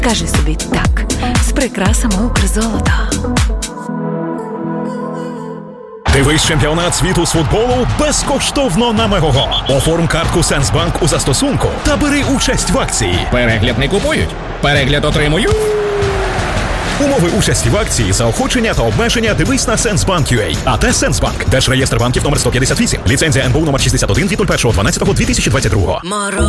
Кажи собі так з прикрасами Укрзолота. Дивись чемпіонат світу з футболу безкоштовно на Мегого. Оформ картку Сенсбанк у застосунку та бери участь в акції. Перегляд не купують, перегляд отримують. Умови участі в акції, заохочення та обмеження дивись на Сенсбанк.ua. АТ Сенсбанк. Держреєстр банків номер 158. Ліцензія НБУ номер 61 від 01.12.2022.